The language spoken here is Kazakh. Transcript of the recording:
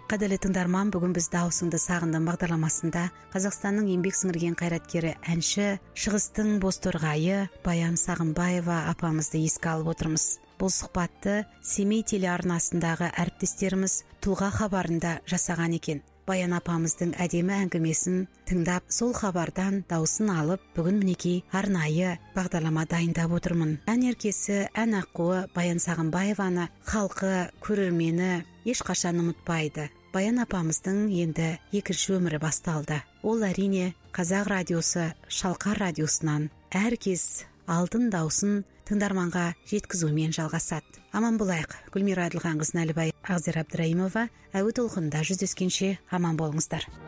Қадірлі тыңдарман, бүгін біз Даусыңды сағындым бағдарламасында Қазақстанның еңбек сіңірген қайраткері, әнші, Шығыстың бозторғайы Баян Сағынбаева апамызды еске алып отырмыз. Бұл сұхбатты Семей телеарнасындағы әріптестеріміз Тұлға хабарында жасаған екен. Баян апамыздың әдемі әңгімесін тыңдап, сол хабардан дауысын алып, бүгін мінекей арнайы бағдарлама дайындап отырмын. Ән еркесі, ән аққуы Баян Сағынбаеваны халқы, көрермені ешқашан ұмытпайды. Баян апамыздың енді екінші өмірі басталды. Ол әрине Қазақ радиосы, Шалқар радиосынан әркез алтын даусын тыңдарманға жеткізумен жалғасады. Аман болайық. Гүлмира Әділханқызы Нәлібай, Ағзира Абдраимова, әуе толқынында жүздескенше аман болыңыздар.